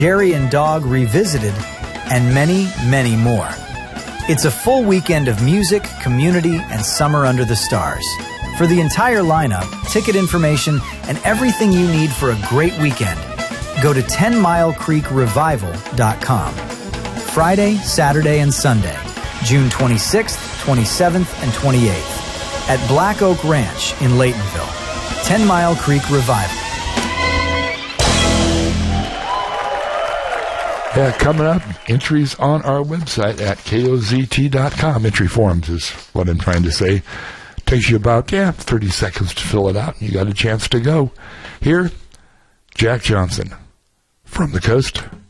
Jerry and Dog Revisited, and many, many more. It's a full weekend of music, community, and summer under the stars. For the entire lineup, ticket information, and everything you need for a great weekend, go to 10milecreekrevival.com. Friday, Saturday, and Sunday, June 26th, 27th, and 28th, at Black Oak Ranch in Laytonville. 10 Mile Creek Revival. Yeah, coming up, entries on our website at KOZT.com. Entry forms is what I'm trying to say. Takes you about, 30 seconds to fill it out, and you got a chance to go. Here, Jack Johnson, From the Coast